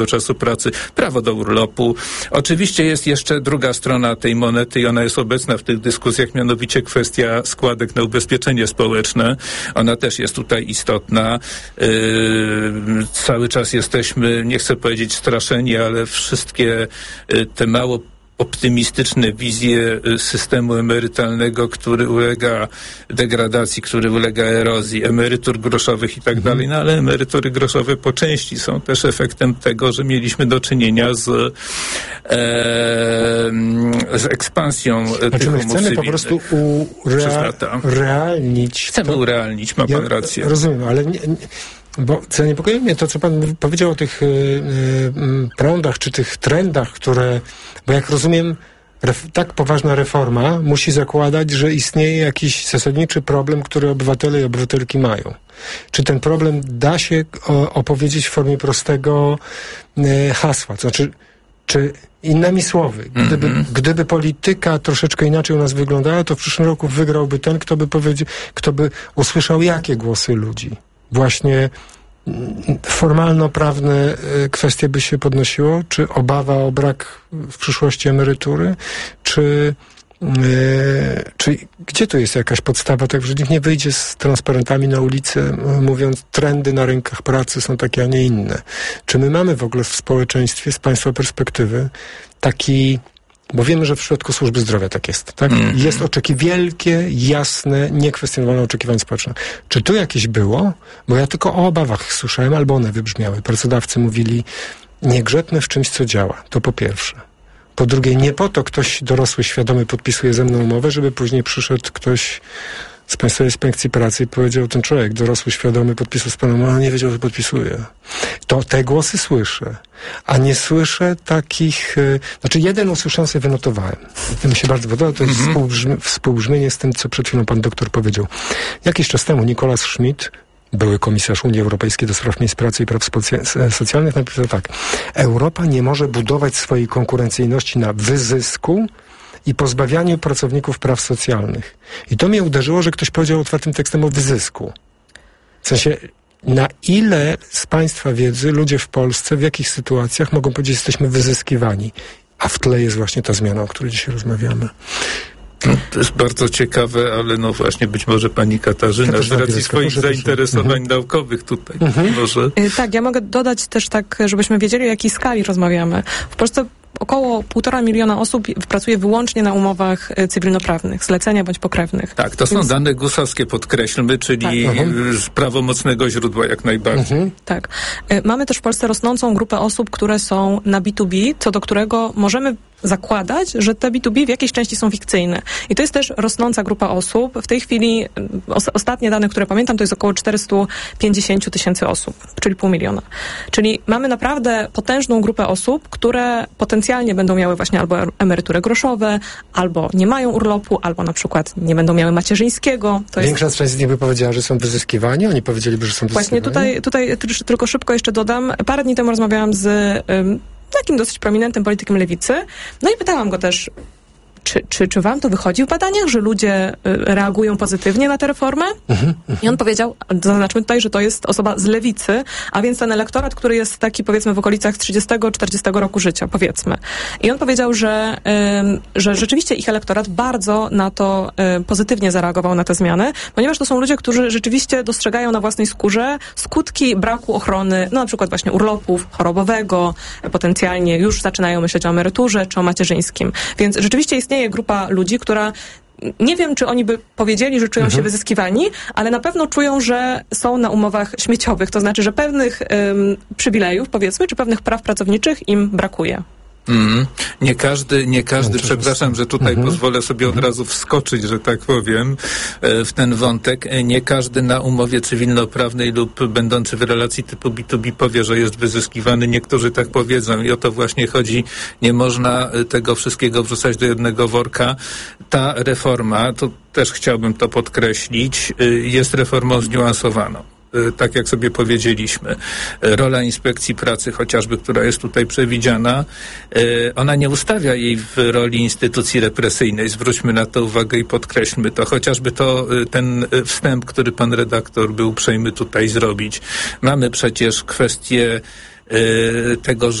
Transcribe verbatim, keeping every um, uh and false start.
czasu pracy, prawo do urlopu. Oczywiście jest jeszcze druga strona tej monety i ona jest obecna w tych dyskusjach, mianowicie kwestia składek na ubezpieczenie społeczne. Ona też jest tutaj istotna. Yy, cały czas jesteśmy, nie chcę powiedzieć straszeni, ale wszystkie yy, te mało optymistyczne wizje systemu emerytalnego, który ulega degradacji, który ulega erozji, emerytur groszowych i tak mhm. dalej, no ale emerytury groszowe po części są też efektem tego, że mieliśmy do czynienia z, e, z ekspansją znaczy, tych umów chcemy po prostu urealnić. Chcemy to, urealnić, ma pan ja rację. Rozumiem, ale nie, nie, bo zaniepokoi mnie to, co pan powiedział o tych y, y, prądach, czy tych trendach, które, bo jak rozumiem, ref, tak poważna reforma musi zakładać, że istnieje jakiś zasadniczy problem, który obywatele i obywatelki mają. Czy ten problem da się o, opowiedzieć w formie prostego y, hasła? To znaczy, czy innymi słowy, gdyby, mm-hmm. gdyby polityka troszeczkę inaczej u nas wyglądała, to w przyszłym roku wygrałby ten, kto by powiedział, kto by usłyszał jakie głosy ludzi. Właśnie formalno-prawne kwestie by się podnosiło? Czy obawa o brak w przyszłości emerytury? Czy, yy, czy gdzie tu jest jakaś podstawa, tak, że nikt nie wyjdzie z transparentami na ulicę, mówiąc, trendy na rynkach pracy są takie, a nie inne? Czy my mamy w ogóle w społeczeństwie, z państwa perspektywy, taki... Bo wiemy, że w przypadku służby zdrowia tak jest, tak? Mm. Jest oczeki wielkie, jasne, niekwestionowane oczekiwania społeczne. Czy tu jakieś było? Bo ja tylko o obawach słyszałem, albo one wybrzmiały. Pracodawcy mówili, nie grzebmy w czymś, co działa. To po pierwsze. Po drugie, nie po to ktoś dorosły, świadomy podpisuje ze mną umowę, żeby później przyszedł ktoś z Państwowej Inspekcji Pracy i powiedział, ten człowiek dorosły, świadomy podpisał z panem, ale nie wiedział, że podpisuje. To te głosy słyszę, a nie słyszę takich, y, znaczy jeden usłyszałem, sobie wynotowałem. To mi się bardzo podoba, to jest mm-hmm. współbrzmi, współbrzmienie z tym, co przed chwilą pan doktor powiedział. Jakiś czas temu Nicolas Schmidt, były komisarz Unii Europejskiej do spraw miejsc pracy i praw socja- socjalnych, napisał tak: Europa nie może budować swojej konkurencyjności na wyzysku i pozbawianiu pracowników praw socjalnych. I to mnie uderzyło, że ktoś powiedział otwartym tekstem o wyzysku. W sensie, na ile z państwa wiedzy ludzie w Polsce, w jakich sytuacjach mogą powiedzieć, że jesteśmy wyzyskiwani? A w tle jest właśnie ta zmiana, o której dzisiaj rozmawiamy. No, to jest bardzo ciekawe, ale no właśnie być może pani Katarzyna ja z racji swoich zainteresowań mhm. naukowych tutaj mhm. może. Tak, ja mogę dodać też tak, żebyśmy wiedzieli, o jakiej skali rozmawiamy. W Polsce około półtora miliona osób pracuje wyłącznie na umowach cywilnoprawnych, zlecenia bądź pokrewnych. Tak, to są Więc... dane gusowskie, podkreślmy, czyli tak. z prawomocnego źródła jak najbardziej. Mhm. Tak. Mamy też w Polsce rosnącą grupę osób, które są na B dwa B, co do którego możemy zakładać, że te B dwa B w jakiejś części są fikcyjne. I to jest też rosnąca grupa osób. W tej chwili os- ostatnie dane, które pamiętam, to jest około czterysta pięćdziesiąt tysięcy osób, czyli pół miliona. Czyli mamy naprawdę potężną grupę osób, które potencjalnie będą miały właśnie albo emerytury groszowe, albo nie mają urlopu, albo na przykład nie będą miały macierzyńskiego. To Większa jest... część z nich by powiedziała, że są wyzyskiwani, oni powiedzieliby, że są wyzyskiwani. Właśnie tutaj, tutaj tylko szybko jeszcze dodam. Parę dni temu rozmawiałam z um, takim dosyć prominentnym politykiem lewicy. No i pytałam go też, czy, czy, czy wam to wychodzi w badaniach, że ludzie y, reagują pozytywnie na tę reformę? Mm-hmm. I on powiedział, zaznaczmy tutaj, że to jest osoba z lewicy, a więc ten elektorat, który jest taki, powiedzmy, w okolicach trzydziestego czterdziestego roku życia, powiedzmy. I on powiedział, że, y, że rzeczywiście ich elektorat bardzo na to y, pozytywnie zareagował na te zmiany, ponieważ to są ludzie, którzy rzeczywiście dostrzegają na własnej skórze skutki braku ochrony, no na przykład właśnie urlopów chorobowego, potencjalnie już zaczynają myśleć o emeryturze czy o macierzyńskim. Więc rzeczywiście jest istnieje grupa ludzi, która nie wiem, czy oni by powiedzieli, że czują mhm. się wyzyskiwani, ale na pewno czują, że są na umowach śmieciowych. To znaczy, że pewnych ym, przywilejów, powiedzmy, czy pewnych praw pracowniczych im brakuje. Mm. Nie każdy, nie każdy, przepraszam, że tutaj mm-hmm. pozwolę sobie od razu wskoczyć, że tak powiem, w ten wątek. Nie każdy na umowie cywilnoprawnej lub będący w relacji typu B dwa B powie, że jest wyzyskiwany. Niektórzy tak powiedzą i o to właśnie chodzi. Nie można tego wszystkiego wrzucać do jednego worka. Ta reforma, to też chciałbym to podkreślić, jest reformą zniuansowaną. Tak jak sobie powiedzieliśmy, rola Inspekcji Pracy chociażby, która jest tutaj przewidziana, ona nie ustawia jej w roli instytucji represyjnej. Zwróćmy na to uwagę i podkreślmy to. Chociażby to ten wstęp, który pan redaktor był uprzejmy tutaj zrobić. Mamy przecież kwestię tego,